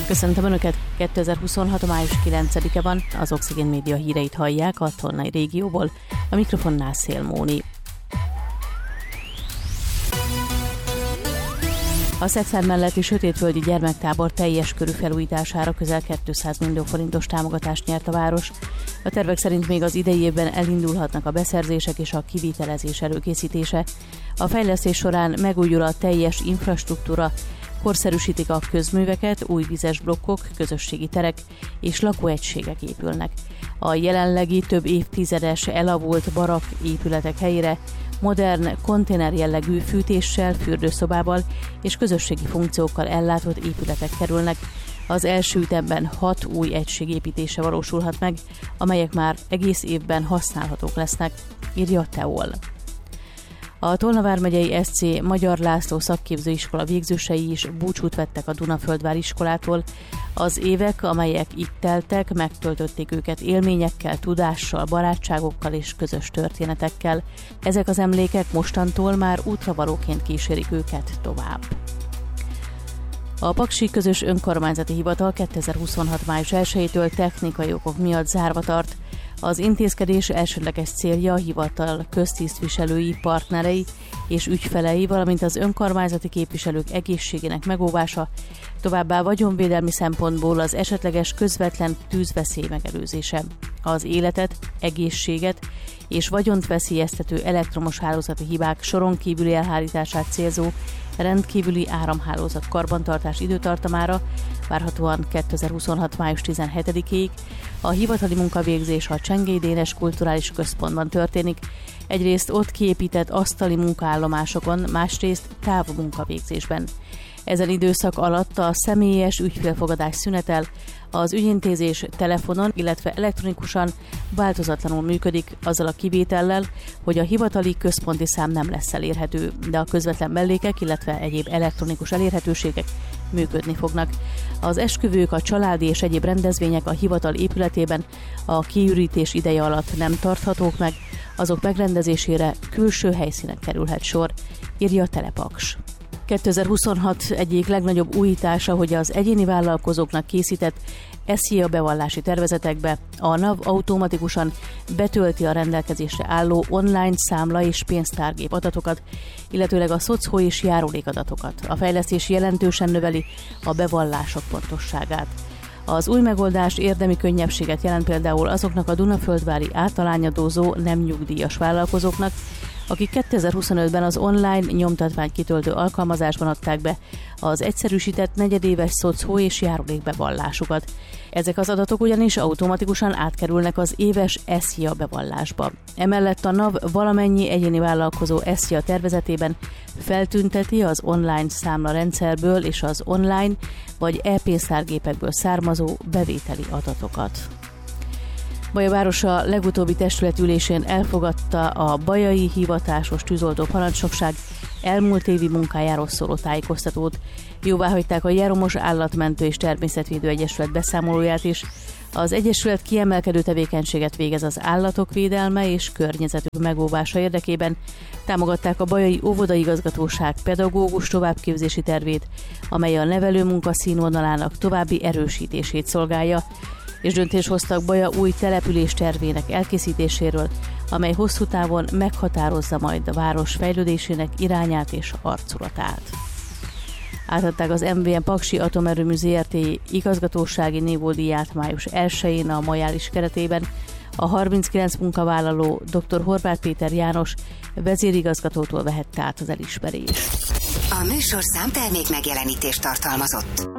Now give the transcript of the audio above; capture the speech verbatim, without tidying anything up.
Köszöntöm Önöket, kétezer-huszonhat. május kilencedike van, az Oxigén Média híreit hallják a Tolnai régióból, a mikrofonnál Szél Móni. A Szexárd melletti Sötétvölgyi gyermektábor teljes körű felújítására közel kétszáz millió forintos támogatást nyert a város. A tervek szerint még az idei évben elindulhatnak a beszerzések és a kivitelezés előkészítése. A fejlesztés során megújul a teljes infrastruktúra, korszerűsítik a közműveket, új vizes blokkok, közösségi terek és lakóegységek épülnek. A jelenlegi több évtizedes elavult barakk épületek helyére modern, konténer jellegű fűtéssel, fürdőszobával és közösségi funkciókkal ellátott épületek kerülnek. Az első ütemben hat új egység építése valósulhat meg, amelyek már egész évben használhatók lesznek, írja a Teol. A Tolna vármegyei es cé Magyar László szakképzőiskola végzősei is búcsút vettek a Dunaföldvár iskolától. Az évek, amelyek itt teltek, megtöltötték őket élményekkel, tudással, barátságokkal és közös történetekkel. Ezek az emlékek mostantól már útravalóként kísérik őket tovább. A Paksi Közös Önkormányzati Hivatal kétezer-huszonhat. május elsejétől technikai okok miatt zárva tart. Az intézkedés elsődleges célja a hivatal köztisztviselői, partnerei és ügyfelei, valamint az önkormányzati képviselők egészségének megóvása, továbbá vagyonvédelmi szempontból az esetleges közvetlen tűzveszély megelőzése. Az életet, egészséget és vagyont veszélyeztető elektromos hálózati hibák soron kívüli elhárítását célzó rendkívüli áramhálózat karbantartás időtartamára, várhatóan kétezer-huszonhat. május tizenhetedikéig a hivatali munkavégzés a Csengély Dénes Kulturális Központban történik, egyrészt ott kiépített asztali munkaállomásokon, másrészt távmunkavégzésben. Ezen időszak alatt a személyes ügyfélfogadás szünetel, az ügyintézés telefonon, illetve elektronikusan változatlanul működik, azzal a kivétellel, hogy a hivatali központi szám nem lesz elérhető, de a közvetlen mellékek, illetve egyéb elektronikus elérhetőségek működni fognak. Az esküvők, a családi és egyéb rendezvények a hivatal épületében a kiürítés ideje alatt nem tarthatók meg, azok megrendezésére külső helyszínen kerülhet sor, írja a Telepaks. kétezer-huszonhat egyik legnagyobb újítása, hogy az egyéni vállalkozóknak készített SZIA bevallási tervezetekbe a NAV automatikusan betölti a rendelkezésre álló online számla és pénztárgép adatokat, illetőleg a szocó és járulékadatokat. A fejlesztés jelentősen növeli a bevallások pontosságát. Az új megoldás érdemi könnyebbséget jelent például azoknak a dunaföldvári általányadózó nem nyugdíjas vállalkozóknak, akik kétezer-huszonötben az online nyomtatvány kitöltő alkalmazásban adták be az egyszerűsített negyedéves szocó és járulékbevallásukat. Ezek az adatok ugyanis automatikusan átkerülnek az éves SZIA bevallásba. Emellett a NAV valamennyi egyéni vállalkozó SZIA tervezetében feltünteti az online számlarendszerből és az online vagy e-pénztárgépekből származó bevételi adatokat. Baja városa legutóbbi testületülésén elfogadta a bajai hivatásos tűzoltó parancsnokság elmúlt évi munkájáról szóló tájékoztatót. Jóváhagyták a Jeromos Állatmentő és Természetvédő Egyesület beszámolóját is. Az egyesület kiemelkedő tevékenységet végez az állatok védelme és környezetük megóvása érdekében. Támogatták a bajai óvodaigazgatóság pedagógus továbbképzési tervét, amely a nevelő munka színvonalának további erősítését szolgálja, és döntés hoztak Baja új település tervének elkészítéséről, amely hosszú távon meghatározza majd a város fejlődésének irányát és arculatát. Átadták az em vé em Paksi Atomerőmű zé er té igazgatósági névódíját május elsején a Majális keretében. A harminckilenc munkavállaló dr. Horváth Péter János vezérigazgatótól vehette át az elismerést. A műsorszám termék megjelenítést tartalmazott.